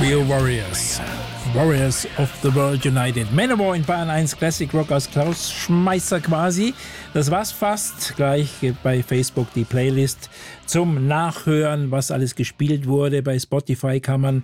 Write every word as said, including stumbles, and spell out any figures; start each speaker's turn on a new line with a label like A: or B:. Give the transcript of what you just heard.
A: Real Warriors. Warriors of the World United. Manowar in Bayern eins Classic Rock aus Klaus Schmeisser quasi. Das war's fast. Gleich bei Facebook die Playlist zum Nachhören, was alles gespielt wurde. Bei Spotify kann man